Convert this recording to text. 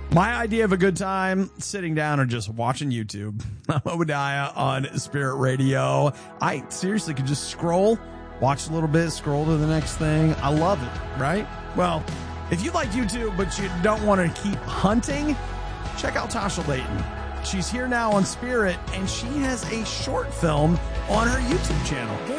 My idea of a good time, sitting down and just watching YouTube. I'm Obadiah on Spirit Radio. I seriously could just scroll, watch a little bit, scroll to the next thing. I love it, right? Well, if you like YouTube but you don't want to keep hunting, check out Tasha Layton. She's here now on Spirit, and she has a short film on her YouTube channel.